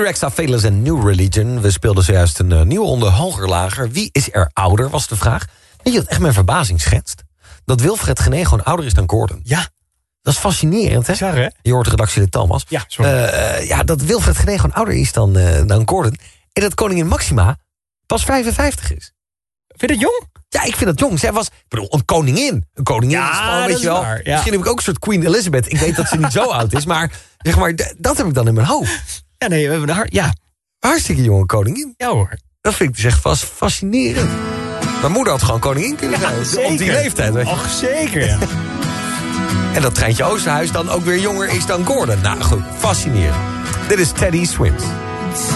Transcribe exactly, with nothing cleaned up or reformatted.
T-Rex, Faithless en New Religion. We speelden zojuist een uh, nieuwe onder hoger lager. Wie is er ouder, was de vraag. Weet je wat echt mijn verbazing schetst? Dat Wilfred Genee gewoon ouder is dan Gordon. Ja. Dat is fascinerend, hè? Bizar, hè? Je hoort de redactielid Thomas. Ja, sorry. Uh, ja, dat Wilfred Genee gewoon ouder is dan, uh, dan Gordon. En dat koningin Maxima pas vijfenvijftig is. Vind je dat jong? Ja, ik vind dat jong. Zij was, ik bedoel, een koningin. Een koningin Ja, is gewoon, dat weet is je wel. waar, ja. Misschien heb ik ook een soort Queen Elizabeth. Ik weet dat ze niet zo oud is, maar, zeg maar d- dat heb ik dan in mijn hoofd. Ja, nee, we hebben de hart. Ja. Hartstikke jonge koningin. Ja hoor. Dat vind ik dus echt vast fascinerend. Mijn moeder had gewoon koningin kunnen zijn. Ja, zeker. Op die leeftijd, weet je. Och, zeker, ja. En dat Treintje Oosterhuis dan ook weer jonger is dan Gordon. Nou goed, fascinerend. Dit is Teddy Swims.